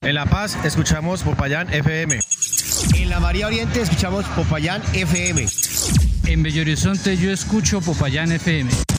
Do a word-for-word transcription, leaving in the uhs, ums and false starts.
En La Paz escuchamos Popayán F M. En la María Oriente escuchamos Popayán F M. En Bello Horizonte yo escucho Popayán F M.